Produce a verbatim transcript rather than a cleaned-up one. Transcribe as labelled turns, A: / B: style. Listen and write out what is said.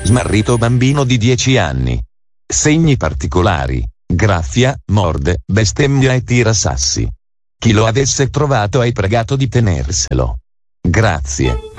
A: Smarrito bambino di dieci anni. Segni particolari. Graffia, morde, bestemmia e tira sassi. Chi lo avesse trovato hai pregato di tenerselo. Grazie.